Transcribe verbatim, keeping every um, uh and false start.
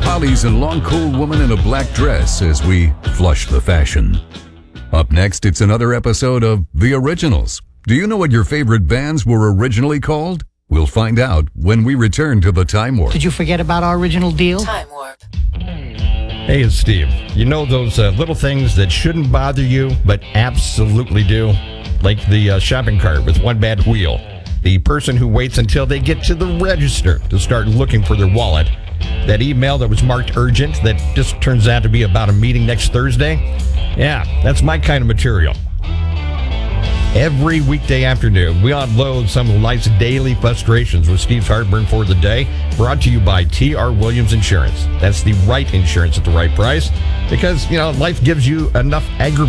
Holly's and long cool woman in a black dress as we flush the fashion. Up next, it's another episode of The Originals. Do you know what your favorite bands were originally called? We'll find out when we return to the Time Warp. Did you forget about our original deal? Time Warp. Hey, it's Steve. You know those uh, little things that shouldn't bother you, but absolutely do? Like the uh, shopping cart with one bad wheel. The person who waits until they get to the register to start looking for their wallet. That email that was marked urgent that just turns out to be about a meeting next Thursday. Yeah, that's my kind of material. Every weekday afternoon, we unload some of life's daily frustrations with Steve's Heartburn for the Day, brought to you by T R. Williams Insurance. That's the right insurance at the right price, because, you know, life gives you enough aggravation